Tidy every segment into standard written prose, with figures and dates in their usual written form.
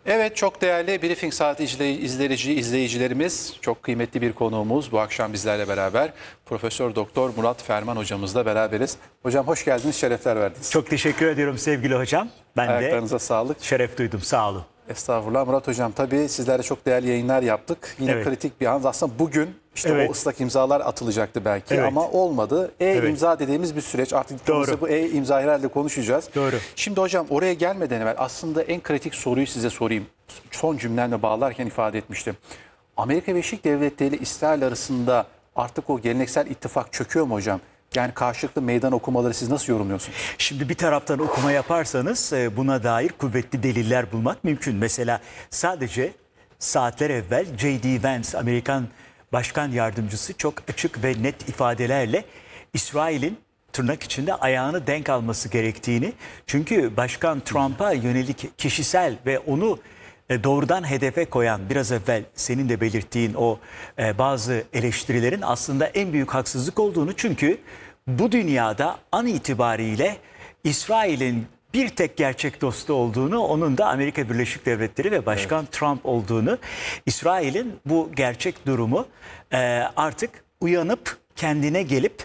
Evet, çok değerli Briefing Saati izleyicilerimiz, çok kıymetli bir konuğumuz bu akşam bizlerle beraber Profesör Doktor Murat Ferman hocamızla beraberiz. Hocam hoş geldiniz, şerefler verdiniz. Çok teşekkür ediyorum sevgili hocam. Ben Ayaklarınıza sağlık. şeref duydum, sağ olun. Estağfurullah Murat hocam, tabii sizlerle çok değerli yayınlar yaptık. Yine kritik bir an, aslında bugün işte o ıslak imzalar atılacaktı belki ama olmadı. İmza dediğimiz bir süreç, artık bu imza herhalde konuşacağız. Doğru. Şimdi hocam oraya gelmeden evvel aslında en kritik soruyu size sorayım. Son cümlemle bağlarken ifade etmiştim. Amerika Birleşik Devletleri ile İsrail arasında artık o geleneksel ittifak çöküyor mu hocam? Yani karşılıklı meydan okumaları siz nasıl yorumluyorsunuz? Şimdi bir taraftan okuma yaparsanız buna dair kuvvetli deliller bulmak mümkün. Mesela sadece saatler evvel J.D. Vance, Amerikan Başkan Yardımcısı, çok açık ve net ifadelerle İsrail'in tırnak içinde ayağını denk alması gerektiğini, çünkü Başkan Trump'a yönelik kişisel ve onu doğrudan hedefe koyan, biraz evvel senin de belirttiğin o bazı eleştirilerin aslında en büyük haksızlık olduğunu, çünkü bu dünyada an itibariyle İsrail'in bir tek gerçek dostu olduğunu, onun da Amerika Birleşik Devletleri ve Başkan Trump olduğunu, İsrail'in bu gerçek durumu artık uyanıp kendine gelip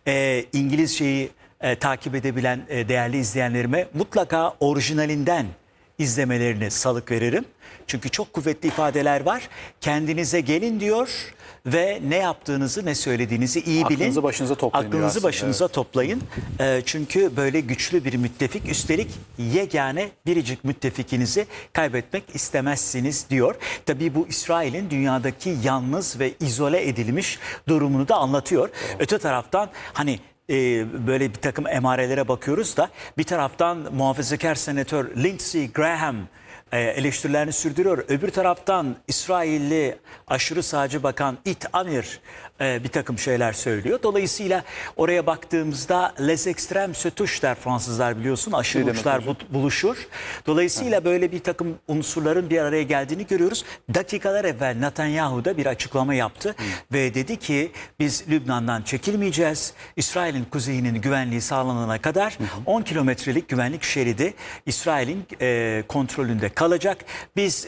İngilizceyi takip edebilen değerli izleyenlerime mutlaka orijinalinden izlemelerini salık veririm. Çünkü çok kuvvetli ifadeler var. Kendinize gelin diyor ve ne yaptığınızı, ne söylediğinizi iyi bilin. Aklınızı başınıza toplayın. Aklınızı başınıza toplayın. Çünkü böyle güçlü bir müttefik, üstelik yegane biricik müttefikinizi kaybetmek istemezsiniz diyor. Tabii bu İsrail'in dünyadaki yalnız ve izole edilmiş durumunu da anlatıyor. Öte taraftan hani böyle bir takım emarelere bakıyoruz da, bir taraftan muhafazakar senatör Lindsey Graham eleştirilerini sürdürüyor. Öbür taraftan İsrailli aşırı sağcı bakan Itamar bir takım şeyler söylüyor. Dolayısıyla oraya baktığımızda les extrêmes se touchent der Fransızlar, biliyorsun. Aşırı uçlar buluşur. Dolayısıyla böyle bir takım unsurların bir araya geldiğini görüyoruz. Dakikalar evvel Netanyahu da bir açıklama yaptı ve dedi ki biz Lübnan'dan çekilmeyeceğiz. İsrail'in kuzeyinin güvenliği sağlanana kadar 10 kilometrelik güvenlik şeridi İsrail'in kontrolünde kalacak. Biz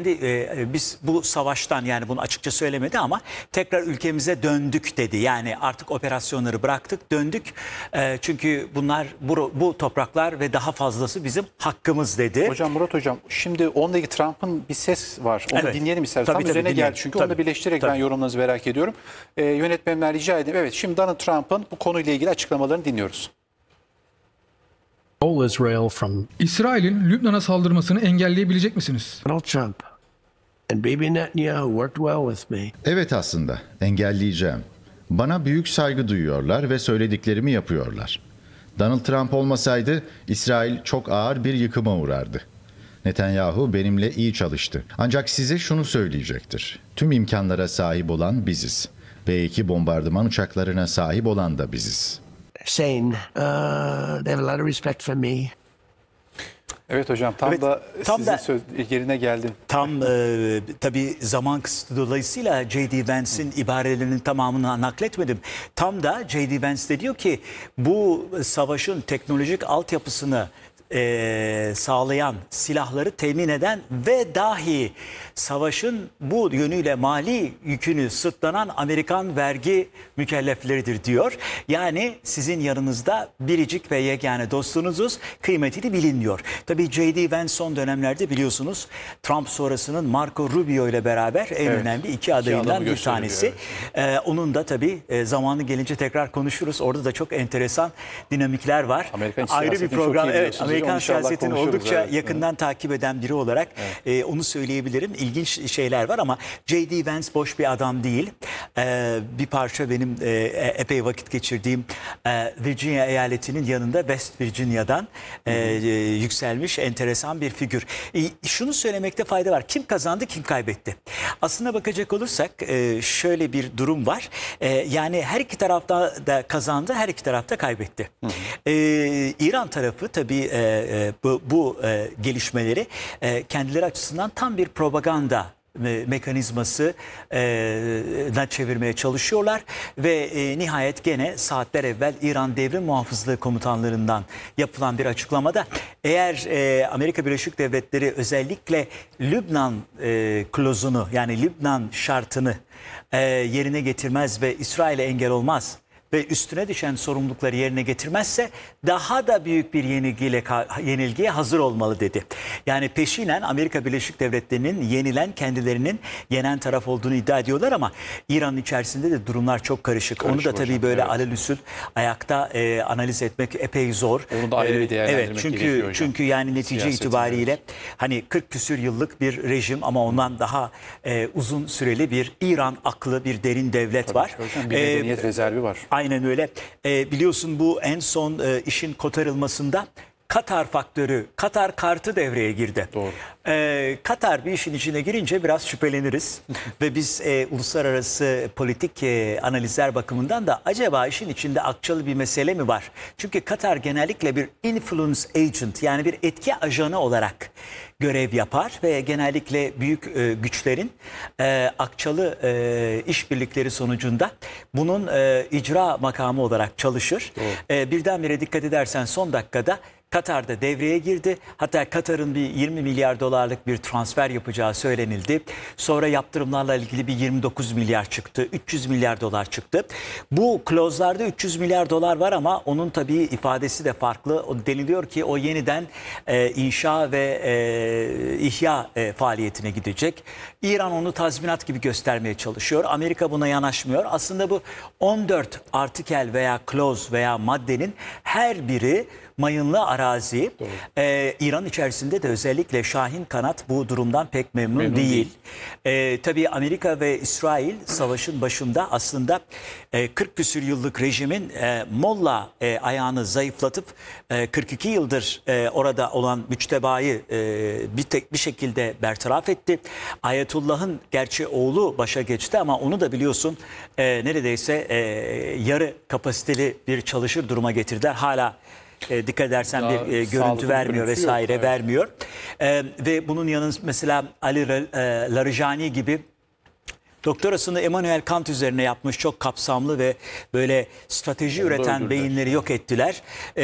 biz bu savaştan, yani bunu açıkça söylemedi ama tekrar ülkemize döndük dedi. Yani artık operasyonları bıraktık, döndük. Çünkü bunlar bu topraklar ve daha fazlası bizim hakkımız dedi. Hocam, Murat hocam, şimdi ondaki Trump'ın bir ses var. Onu dinleyelim isterseniz. Tam üzerine geldi çünkü onu da birleştirerek ben yorumlarınızı merak ediyorum. Yönetmenimden rica edeyim. Evet, şimdi Donald Trump'ın bu konuyla ilgili açıklamalarını dinliyoruz. İsrail'in Lübnan'a saldırmasını engelleyebilecek misiniz? Donald Trump and Bibi Netanyahu worked well with me. Evet, aslında engelleyeceğim. Bana büyük saygı duyuyorlar ve söylediklerimi yapıyorlar. Donald Trump olmasaydı İsrail çok ağır bir yıkıma uğrardı. Netanyahu benimle iyi çalıştı. Ancak size şunu söyleyecektir. Tüm imkanlara sahip olan biziz. B-2 bombardıman uçaklarına sahip olan da biziz. Saying they have a lot of respect for me. Evet hocam, tam da söz yerine geldin. Tam tabii zaman kısıtı dolayısıyla J.D. Vance'in ibarelerinin tamamını nakletmedim. Tam da J.D. Vance de diyor ki bu savaşın teknolojik altyapısını sağlayan, silahları temin eden ve dahi savaşın bu yönüyle mali yükünü sırtlanan Amerikan vergi mükellefleridir diyor. Yani sizin yanınızda biricik ve yegane dostunuzuz, kıymetini bilin diyor. Tabii J.D. Vance son dönemlerde biliyorsunuz Trump sonrasının Marco Rubio ile beraber en önemli iki adayından bir tanesi. Onun da tabii zamanı gelince tekrar konuşuruz. Orada da çok enteresan dinamikler var. Ayrı bir program. Evet, Amerikan siyasetini oldukça yakından takip eden biri olarak onu söyleyebilirim. İlginç şeyler var ama J.D. Vance boş bir adam değil. Bir parça benim epey vakit geçirdiğim Virginia eyaletinin yanında West Virginia'dan yükselmiş enteresan bir figür. Şunu söylemekte fayda var. Kim kazandı, kim kaybetti? Aslına bakacak olursak şöyle bir durum var. Yani her iki tarafta da kazandı, her iki tarafta kaybetti. İran tarafı tabii bu gelişmeleri kendileri açısından tam bir propaganda mekanizması çevirmeye çalışıyorlar ve nihayet gene saatler evvel İran Devrim Muhafızlığı komutanlarından yapılan bir açıklamada eğer Amerika Birleşik Devletleri özellikle Lübnan klozunu yani Lübnan şartını yerine getirmez ve İsrail'e engel olmaz ve üstüne düşen sorumlulukları yerine getirmezse daha da büyük bir yenilgiye hazır olmalı dedi. Yani peşinen Amerika Birleşik Devletleri'nin yenilen, kendilerinin yenen taraf olduğunu iddia ediyorlar ama İran'ın içerisinde de durumlar çok karışık. Onu da tabii hocam, böyle evet. alelüsül ayakta analiz etmek epey zor. Onu da ayrı bir değerlendirmek gerekiyor hocam. Çünkü yani netice Siyasetin, itibariyle evet. hani 40 küsür yıllık bir rejim ama ondan daha uzun süreli bir İran aklı bir derin devlet var. Hocam, bir medeniyet rezervi var. Aynen öyle. Biliyorsun bu en son işin kotarılmasında Katar faktörü, Katar kartı devreye girdi. Doğru. Katar bir işin içine girince biraz şüpheleniriz. Ve biz uluslararası politik analizler bakımından da acaba işin içinde akçalı bir mesele mi var? Çünkü Katar genellikle bir influence agent yani bir etki ajanı olarak görev yapar ve genellikle büyük güçlerin akçalı işbirlikleri sonucunda bunun icra makamı olarak çalışır. Birdenbire dikkat edersen son dakikada Katar'da devreye girdi. Hatta Katar'ın bir 20 milyar dolarlık bir transfer yapacağı söylenildi. Sonra yaptırımlarla ilgili bir 29 milyar çıktı. 300 milyar dolar çıktı. Bu klozlarda 300 milyar dolar var ama onun tabii ifadesi de farklı. O deniliyor ki o yeniden inşa ve ihya faaliyetine gidecek. İran onu tazminat gibi göstermeye çalışıyor. Amerika buna yanaşmıyor. Aslında bu 14 artikel veya kloz veya maddenin her biri mayınlı arazi. İran içerisinde de özellikle Şahin kanat bu durumdan pek memnun değil. Tabii Amerika ve İsrail savaşın başında aslında 40 küsür yıllık rejimin Molla ayağını zayıflatıp 42 yıldır orada olan müçtebayı bir şekilde bertaraf etti. Ayetullah'ın gerçi oğlu başa geçti ama onu da biliyorsun neredeyse yarı kapasiteli bir çalışır duruma getirdiler. Hala dikkat edersen Daha bir görüntü sağlıklı vermiyor görüntüsü yok, vesaire evet. vermiyor. Ve bunun yanında mesela Ali Larijani gibi doktorasını Immanuel Kant üzerine yapmış çok kapsamlı ve böyle strateji üreten öldürdüler. beyinleri yok ettiler.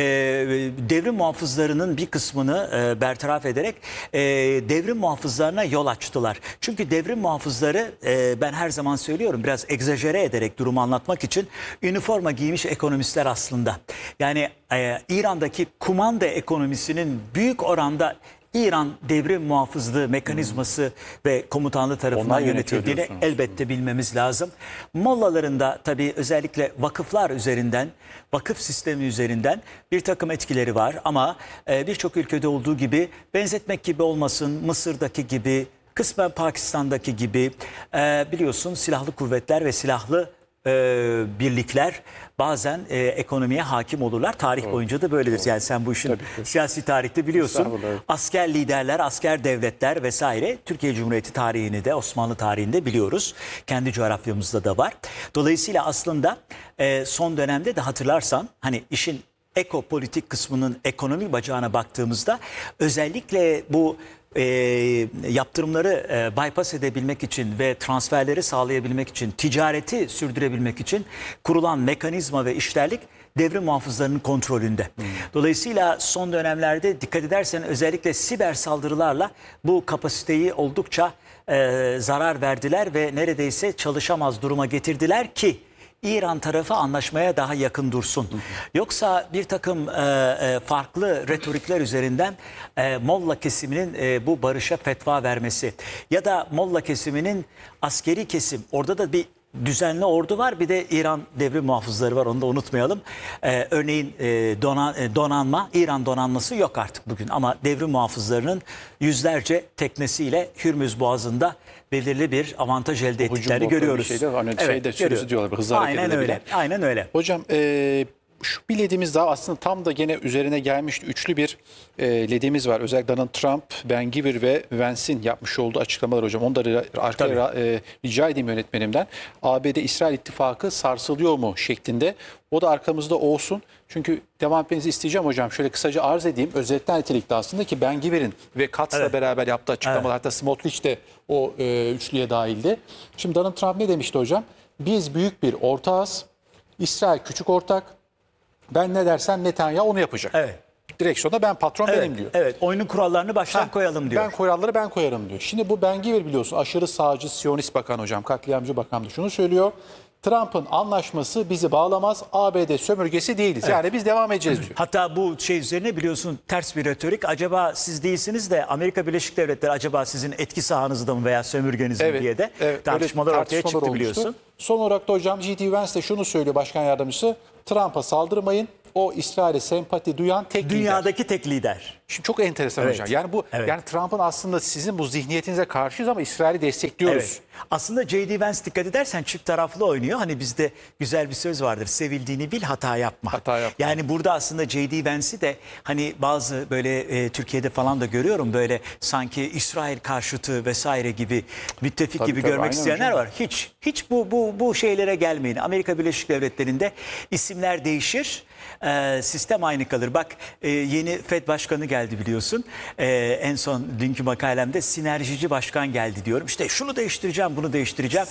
Devrim muhafızlarının bir kısmını bertaraf ederek devrim muhafızlarına yol açtılar. Çünkü devrim muhafızları ben her zaman söylüyorum biraz egzajere ederek durumu anlatmak için üniforma giymiş ekonomistler aslında. Yani İran'daki kumanda ekonomisinin büyük oranda İran devrim muhafızlığı mekanizması ve komutanlığı tarafından Onlar yönetiyor yönetildiğini diyorsunuz. elbette bilmemiz lazım. Mollalarında tabii özellikle vakıflar üzerinden, vakıf sistemi üzerinden bir takım etkileri var. Ama birçok ülkede olduğu gibi benzetmek gibi olmasın, Mısır'daki gibi, kısmen Pakistan'daki gibi biliyorsun silahlı kuvvetler ve silahlı birlikler bazen ekonomiye hakim olurlar. Tarih boyunca da böyledir. Yani sen bu işin siyasi tarihte biliyorsun. Estağfurullah, evet. Asker liderler, asker devletler vesaire Türkiye Cumhuriyeti tarihini de Osmanlı tarihinde biliyoruz. Kendi coğrafyamızda da var. Dolayısıyla aslında son dönemde de hatırlarsan hani işin ekopolitik kısmının ekonomi bacağına baktığımızda özellikle bu yaptırımları bypass edebilmek için ve transferleri sağlayabilmek için, ticareti sürdürebilmek için kurulan mekanizma ve işlerlik devrim muhafızlarının kontrolünde. Dolayısıyla son dönemlerde dikkat edersen özellikle siber saldırılarla bu kapasiteyi oldukça zarar verdiler ve neredeyse çalışamaz duruma getirdiler ki İran tarafı anlaşmaya daha yakın dursun. Yoksa bir takım farklı retorikler üzerinden Molla kesiminin bu barışa fetva vermesi ya da Molla kesiminin askeri kesim orada da bir düzenli ordu var bir de İran devrim muhafızları var onu da unutmayalım. Örneğin donanma İran donanması yok artık bugün ama devrim muhafızlarının yüzlerce teknesiyle Hürmüz Boğazı'nda belirli bir avantaj elde ettiklerini görüyoruz. Süresi diyorlar. Hızlı hareket Aynen öyle. edebilen. Aynen öyle. Hocam Şu bir ledimiz daha aslında tam da gene üzerine gelmişti. Üçlü bir ledimiz var. Özellikle Donald Trump, Ben Gvir ve Vance'in yapmış olduğu açıklamalar hocam. Onu da rica edeyim yönetmenimden. ABD-İsrail ittifakı sarsılıyor mu şeklinde. O da arkamızda olsun. Çünkü devam etmenizi isteyeceğim hocam. Şöyle kısaca arz edeyim. Özetle nitelikte aslında ki Ben Gvir'in ve Katz'la beraber yaptığı açıklamalar, hatta Smotrich de o üçlüye dahildi. Şimdi Donald Trump ne demişti hocam? Biz büyük bir ortağız. İsrail küçük ortak. Ben ne dersem Netanyahu onu yapacak. Evet. Direksiyonda ben patron benim diyor. Evet, oyunun kurallarını baştan koyalım diyor. Kuralları ben koyarım diyor. Şimdi bu Ben Gvir biliyorsun aşırı sağcı Siyonist bakan hocam, katliamcı bakan da şunu söylüyor. Trump'ın anlaşması bizi bağlamaz. ABD sömürgesi değiliz. Yani biz devam edeceğiz diyor. Hatta bu şey üzerine biliyorsun ters bir retorik. Acaba siz değilsiniz de Amerika Birleşik Devletleri acaba sizin etki sahanızda mı veya sömürgeniz mi diye de tartışmalar ortaya çıktı olmuştu. biliyorsun. Son olarak da hocam J.D. Vance de şunu söylüyor başkan yardımcısı. Trump'a saldırmayın. O İsrail'e sempati duyan tek lider. Dünyadaki tek lider. Şimdi çok enteresan hocam. Yani bu yani Trump'ın aslında sizin bu zihniyetinize karşıyız ama İsrail'i destekliyoruz. Evet. Aslında J.D. Vance dikkat edersen çift taraflı oynuyor. Hani bizde güzel bir söz vardır. Sevildiğini bil, hata yapma. Hata yapma. Yani burada aslında J.D. Vance'i de hani bazı böyle Türkiye'de falan da görüyorum böyle sanki İsrail karşıtı vesaire gibi müttefik gibi görmek isteyenler var. Hiç bu şeylere gelmeyin. Amerika Birleşik Devletleri'nde isimler değişir. Sistem aynı kalır. Bak yeni FED Başkanı geldi biliyorsun. En son dünkü makalemde sinerjici başkan geldi diyorum. İşte şunu değiştireceğim, bunu değiştireceğim.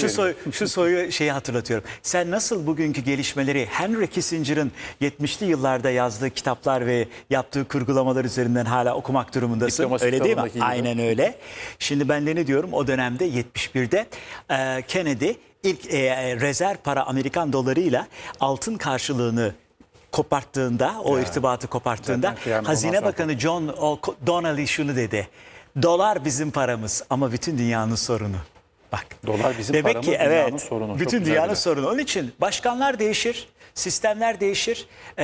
Şu soyu şeyi hatırlatıyorum. Sen nasıl bugünkü gelişmeleri Henry Kissinger'ın 70'li yıllarda yazdığı kitaplar ve yaptığı kurgulamalar üzerinden hala okumak durumundasın. Diplomasi öyle değil mi? kitabındaki gibi. Aynen öyle. Şimdi ben de ne diyorum? O dönemde 71'de Kennedy ilk rezerv para Amerikan dolarıyla altın karşılığını koparttığında, o irtibatı koparttığında Hazine Bakanı John Donnelly şunu dedi. Dolar bizim paramız ama bütün dünyanın sorunu. Bak. Dolar bizim demek paramız, ki dünyanın sorunu. Çok bütün güzel dünyanın bir laf. sorunu. Onun için başkanlar değişir, sistemler değişir.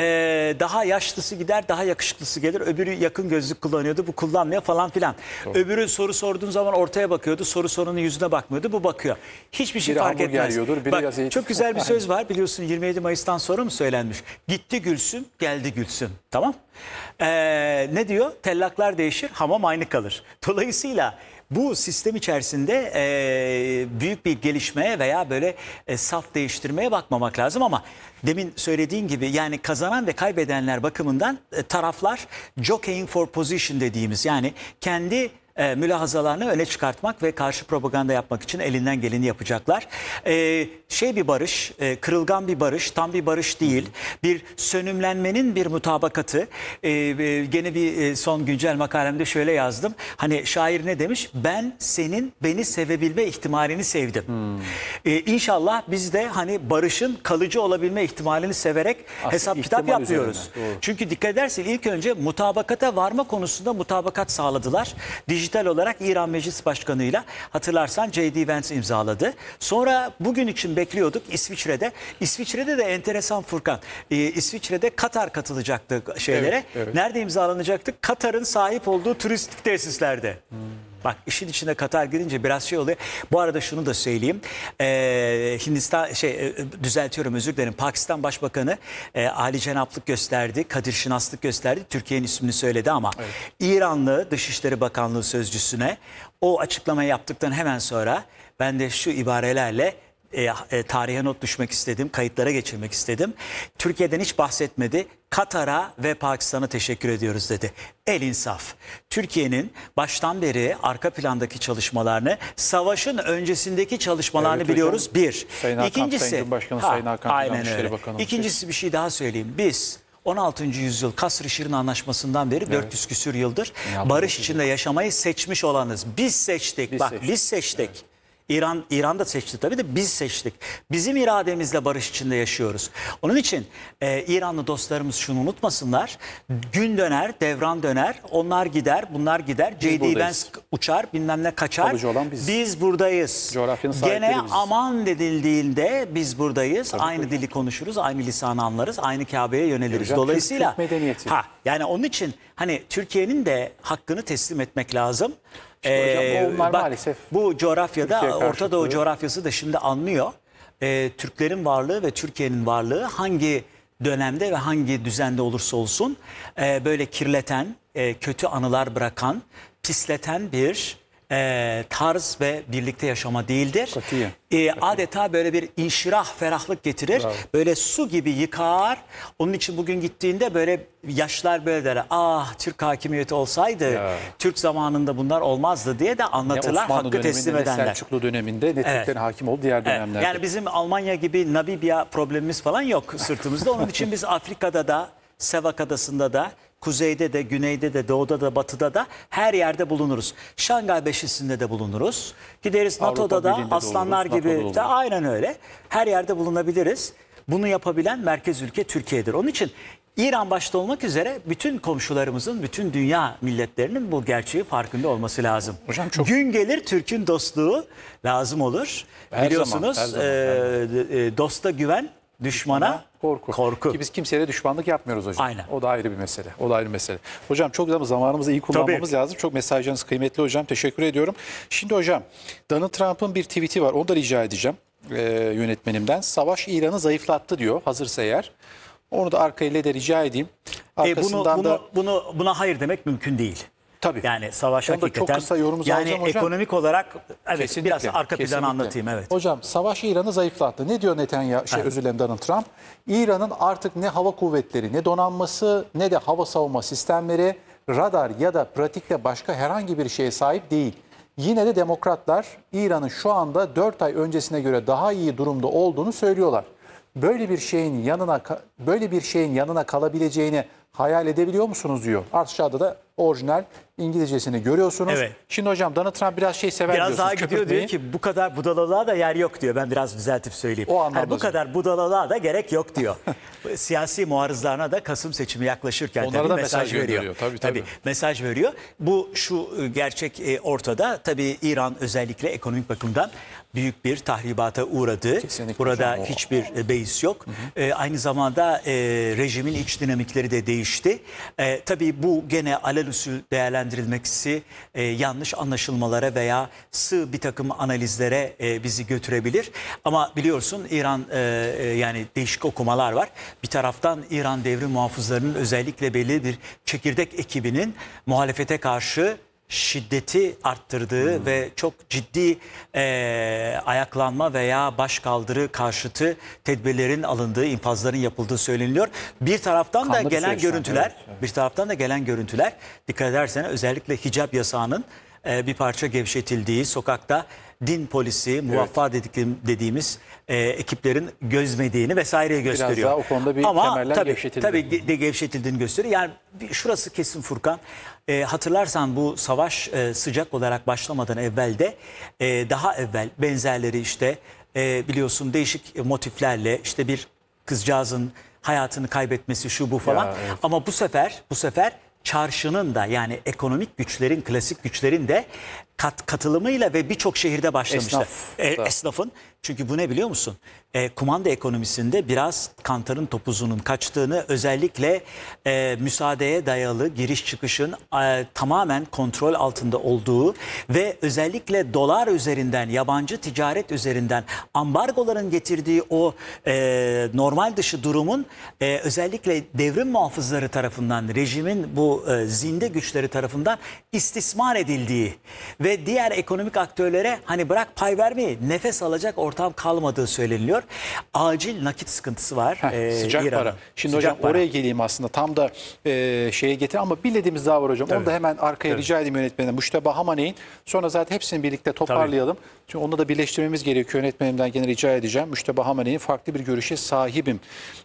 Daha yaşlısı gider, daha yakışıklısı gelir. Öbürü yakın gözlük kullanıyordu, bu kullanmıyor falan filan. Öbürü soru sorduğun zaman ortaya bakıyordu, soru sorunun yüzüne bakmıyordu, bu bakıyor. Hiçbir şey Biri fark hamburger etmez. yiyordur, biri Bak, gazete- çok güzel bir söz var biliyorsun 27 Mayıs'tan sonra mı söylenmiş? Gitti gülsün, geldi gülsün. Tamam? Ne diyor? Tellaklar değişir, hamam aynı kalır. Dolayısıyla bu sistem içerisinde büyük bir gelişmeye veya böyle saf değiştirmeye bakmamak lazım ama demin söylediğin gibi yani kazanan ve kaybedenler bakımından taraflar jockeying for position dediğimiz yani kendi mülahazalarını öne çıkartmak ve karşı propaganda yapmak için elinden geleni yapacaklar. Bir barış, kırılgan bir barış, tam bir barış değil. Bir sönümlenmenin bir mutabakatı. Gene bir son güncel makalemde şöyle yazdım. Hani şair ne demiş? Ben senin beni sevebilme ihtimalini sevdim. İnşallah biz de hani barışın kalıcı olabilme ihtimalini severek hesap kitap ihtimal yapmıyoruz. üzerine, doğru. Çünkü dikkat edersen ilk önce mutabakata varma konusunda mutabakat sağladılar. Dijital olarak İran Meclis Başkanı'yla hatırlarsan J.D. Vance imzaladı. Sonra bugün için bekliyorduk İsviçre'de. İsviçre'de de enteresan Furkan. İsviçre'de Katar katılacaktı şeylere. Evet. Nerede imzalanacaktı? Katar'ın sahip olduğu turistik tesislerde. Bak işin içine Katar girince biraz şey oluyor. Bu arada şunu da söyleyeyim. Hindistan düzeltiyorum özür dilerim. Pakistan Başbakanı Ali cenaplık gösterdi. Kadir şinaslık gösterdi. Türkiye'nin ismini söyledi ama İranlı Dışişleri Bakanlığı sözcüsüne o açıklamayı yaptıktan hemen sonra ben de şu ibarelerle tarihe not düşmek istedim, kayıtlara geçirmek istedim. Türkiye'den hiç bahsetmedi. Katar'a ve Pakistan'a teşekkür ediyoruz dedi. El insaf. Türkiye'nin baştan beri arka plandaki çalışmalarını, savaşın öncesindeki çalışmalarını Evet hocam. biliyoruz. Bir. Sayın Hakan, İkincisi, Sayın Cumhurbaşkanı Sayın Hakan, aynen Dışişleri öyle. Bakanı. İkincisi bir şey daha söyleyeyim. Biz 16. yüzyıl Kasr-ı Şirin Anlaşması'ndan beri 400 küsür yıldır barış içinde yaşamayı seçmiş olanız. Biz seçtik. Biz seçtik. İran da seçti tabii de biz seçtik. Bizim irademizle barış içinde yaşıyoruz. Onun için İranlı dostlarımız şunu unutmasınlar. Gün döner, devran döner. Onlar gider, bunlar gider. J.D. Vance uçar, bilmem ne kaçar. Kalıcı olan biziz. Biz buradayız. Coğrafyanın sahipleri Gene biziz. aman denildiğinde biz buradayız. Aynı dili konuşuruz, aynı lisanı anlarız, aynı Kabe'ye yöneliriz. Hocam, Dolayısıyla Türk medeniyeti. yani onun için hani Türkiye'nin de hakkını teslim etmek lazım. hocam, onlar bak, maalesef bu coğrafyada Türkiye Orta Doğu karşıtlığı. coğrafyası da şimdi anlıyor. Türklerin varlığı ve Türkiye'nin varlığı hangi dönemde ve hangi düzende olursa olsun böyle kirleten, kötü anılar bırakan, pisleten bir tarz ve birlikte yaşama değildir. Katiyen. Adeta böyle bir inşirah, ferahlık getirir. Bravo. Böyle su gibi yıkar. Onun için bugün gittiğinde böyle yaşlar böyle der. Ah, Türk hakimiyeti olsaydı, Ya. Türk zamanında bunlar olmazdı diye de Ne anlatırlar. Osmanlı Hakkı döneminde teslim ne edenler. Selçuklu döneminde ne Türklerin hakim olduğu diğer Evet, dönemlerde. yani bizim Almanya gibi Namibya problemimiz falan yok sırtımızda. Onun için biz Afrika'da da, Sevak Adası'nda da, kuzeyde de, güneyde de, doğuda da, batıda da her yerde bulunuruz. Şangay Beşisi'nde de bulunuruz. Gideriz Avrupa NATO'da da Birliği'nde de aslanlar oluruz, gibi NATO'da da de oluruz. aynen öyle. Her yerde bulunabiliriz. Bunu yapabilen merkez ülke Türkiye'dir. Onun için İran başta olmak üzere bütün komşularımızın, bütün dünya milletlerinin bu gerçeği farkında olması lazım. Hocam çok- Gün gelir Türk'ün dostluğu lazım olur. Her Biliyorsunuz zaman, her dosta güven, düşmana korku. Ki biz kimseye düşmanlık yapmıyoruz hocam. Aynen. O da ayrı bir mesele. O da ayrı bir mesele. Hocam çok da zamanımızı iyi kullanmamız lazım. Çok mesajlarınız kıymetli hocam. Teşekkür ediyorum. Şimdi hocam Donald Trump'ın bir tweet'i var. Onu da rica edeceğim yönetmenimden. Savaş İran'ı zayıflattı diyor. Hazırsa eğer. Onu da arkayla da rica edeyim. Arkasından da Buna hayır demek mümkün değil. Tabii. Yani savaş Onu da hakikaten. çok kısa yorumunuzu yani alacağım hocam. ekonomik olarak evet Kesinlikle, biraz arka planı kesinlikle. anlatayım evet. Hocam savaş İran'ı zayıflattı. Ne diyor özür dilerim Donald Trump? İran'ın artık ne hava kuvvetleri, ne donanması, ne de hava savunma sistemleri, radar ya da pratikte başka herhangi bir şeye sahip değil. Yine de demokratlar İran'ın şu anda 4 ay öncesine göre daha iyi durumda olduğunu söylüyorlar. Böyle bir şeyin yanına kalabileceğini hayal edebiliyor musunuz diyor. Aşağıda da orijinal İngilizcesini görüyorsunuz. Evet. Şimdi hocam Donald Trump biraz sever Biraz diyorsunuz. daha gidiyor köpürtmeyi. diyor ki bu kadar budalalığa da yer yok diyor. Ben biraz düzeltip söyleyeyim. O anlamda bu diyor. kadar budalalığa da gerek yok diyor. Siyasi muarızlarına da Kasım seçimi yaklaşırken Onlara tabii da mesaj mesaj veriyor. gönderiyor. Tabii. Mesaj veriyor. Bu şu gerçek ortada. Tabii İran özellikle ekonomik bakımdan büyük bir tahribata uğradı. Kesinlikle Burada hocam, o. hiçbir beis yok. Aynı zamanda rejimin iç dinamikleri de değişti. Tabii bu gene alelüsül değerlendirilmesi yanlış anlaşılmalara veya sığ bir takım analizlere bizi götürebilir. Ama biliyorsun İran yani değişik okumalar var. Bir taraftan İran devrim muhafızlarının özellikle belli bir çekirdek ekibinin muhalefete karşı şiddeti arttırdığı ve çok ciddi ayaklanma veya başkaldırı karşıtı tedbirlerin alındığı, infazların yapıldığı söyleniliyor. Bir taraftan da Kanlı bir gelen süreçten, görüntüler, evet. bir taraftan da gelen görüntüler dikkat ederseniz özellikle hicap yasağının bir parça gevşetildiği, sokakta din polisi, muvaffak dediğimiz ekiplerin gözmediğini vesaire gösteriyor. daha o konuda bir Ama temeller tabii, gevşetildi. tabii de gevşetildiğini gösteriyor. Yani şurası kesin Furkan. Hatırlarsan bu savaş sıcak olarak başlamadan evvel de daha evvel benzerleri işte biliyorsun değişik motiflerle işte bir kızcağızın hayatını kaybetmesi şu bu falan. evet. Ama bu sefer çarşının da yani ekonomik güçlerin, klasik güçlerin de katılımıyla ve birçok şehirde başlamışlar. Esnafın. Çünkü bu ne biliyor musun? Kumanda ekonomisinde biraz kantarın topuzunun kaçtığını, özellikle müsaadeye dayalı giriş çıkışın tamamen kontrol altında olduğu ve özellikle dolar üzerinden, yabancı ticaret üzerinden ambargoların getirdiği o normal dışı durumun özellikle devrim muhafızları tarafından, rejimin bu zinde güçleri tarafından istismar edildiği ve diğer ekonomik aktörlere hani bırak pay vermeyi, nefes alacak ortam kalmadığı söyleniliyor. Acil nakit sıkıntısı var. Sıcak İran'ın. para. Şimdi Sıcak hocam para. oraya geleyim aslında. Tam da şeye getir ama bildiğimiz daha var hocam. Onu da hemen arkaya rica edeyim yönetmenim. Müşteba Hamaney'in. Sonra zaten hepsini birlikte toparlayalım. Çünkü onu da birleştirmemiz gerekiyor. Yönetmenimden gene rica edeceğim. Müşteba Hamaney'in farklı bir görüşe sahiptim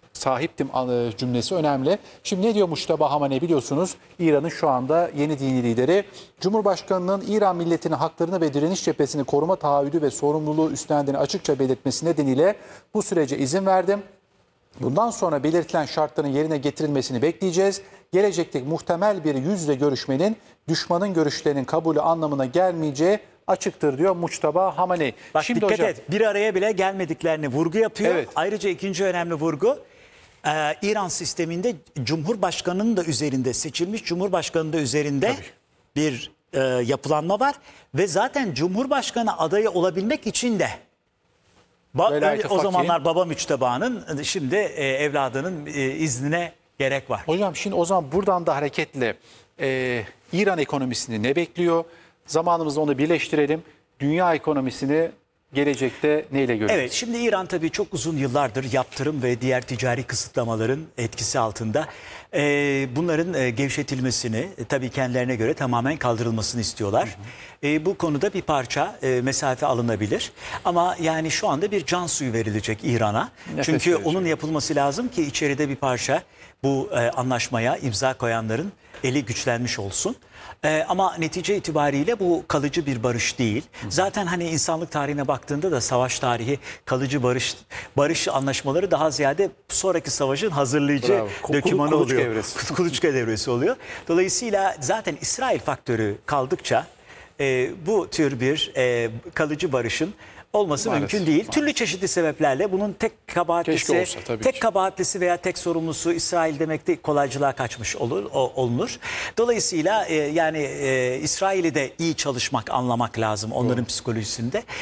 cümlesi önemli. Şimdi ne diyor Müşteba Hamaney biliyorsunuz? İran'ın şu anda yeni dini lideri. Cumhurbaşkanının İran milletinin haklarını ve direniş cephesini koruma taahhüdü ve sorumluluğu üstlendiğini açıkça belirtmesi nedeniyle bu sürece izin verdim. Bundan sonra belirtilen şartların yerine getirilmesini bekleyeceğiz. Gelecekteki muhtemel bir yüz yüze görüşmenin düşmanın görüşlerinin kabulü anlamına gelmeyeceği açıktır diyor Mujtaba Hamaney. Bak Şimdi dikkat hocam, et, bir araya bile gelmediklerini vurgu yapıyor. Evet. Ayrıca ikinci önemli vurgu İran sisteminde Cumhurbaşkanı'nın da üzerinde, seçilmiş Cumhurbaşkanı'nın da üzerinde bir yapılanma var. Ve zaten Cumhurbaşkanı adayı olabilmek için de Velayeti O fakih. zamanlar baba müçtebanın, şimdi evladının iznine gerek var. Hocam şimdi o zaman buradan da hareketle İran ekonomisini ne bekliyor? Zamanımızda onu birleştirelim. Dünya ekonomisini gelecekte neyle görüyoruz? Evet, şimdi İran tabii çok uzun yıllardır yaptırım ve diğer ticari kısıtlamaların etkisi altında. Bunların gevşetilmesini, tabii kendilerine göre tamamen kaldırılmasını istiyorlar. Bu konuda bir parça mesafe alınabilir. Ama yani şu anda bir can suyu verilecek İran'a. Nefes Çünkü verici. onun yapılması lazım ki içeride bir parça bu anlaşmaya imza koyanların eli güçlenmiş olsun. Ama netice itibariyle bu kalıcı bir barış değil. Zaten hani insanlık tarihine baktığında da savaş tarihi kalıcı barış anlaşmaları daha ziyade sonraki savaşın hazırlayıcı Bravo. dokümanı Kuluçka oluyor. evresi. Kuluçka devresi oluyor. Dolayısıyla zaten İsrail faktörü kaldıkça bu tür bir kalıcı barışın olması Maalesef, mümkün değil. maalesef. Türlü çeşitli sebeplerle bunun tek kabahatlisi, Keşke olsa, tabii ki. kabahatlisi veya tek sorumlusu İsrail demek de kolaycılığa kaçmış olunur. Dolayısıyla yani İsrail'i de iyi çalışmak, anlamak lazım onların psikolojisinde.